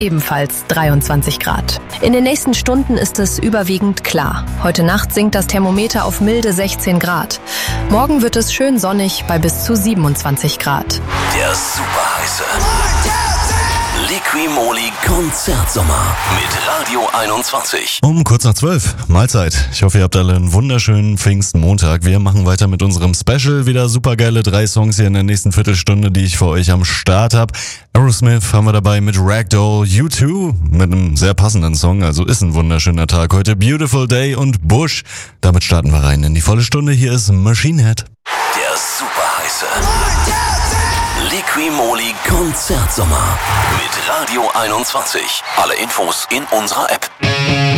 Ebenfalls 23 Grad. In den nächsten Stunden ist es überwiegend klar. Heute Nacht sinkt das Thermometer auf milde 16 Grad. Morgen wird es schön sonnig bei bis zu 27 Grad. Der superheiße Liqui-Moly Konzertsommer mit Radio 21. Um kurz nach 12. Mahlzeit. Ich hoffe, ihr habt alle einen wunderschönen Pfingstmontag. Wir machen weiter mit unserem Special. Wieder supergeile 3 Songs hier in der nächsten Viertelstunde, die ich für euch am Start habe. Aerosmith haben wir dabei mit Ragdoll, U2 mit einem sehr passenden Song, also ist ein wunderschöner Tag heute. Beautiful Day und Bush. Damit starten wir rein in die volle Stunde. Hier ist Machine Head. Der superheiße Liqui-Moly Konzertsommer mit Radio 21. Alle Infos in unserer App.